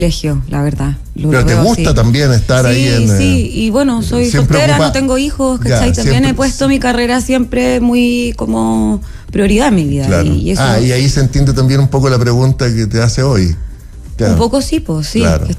privilegio, la verdad. Pero te gusta también estar ahí en... Sí, y bueno, soy soltera, no tengo hijos, ¿cachai? También he puesto mi carrera siempre muy como prioridad en mi vida. Claro. Y ahí se entiende también un poco la pregunta que te hace hoy. Un poco sí, pues sí. Claro.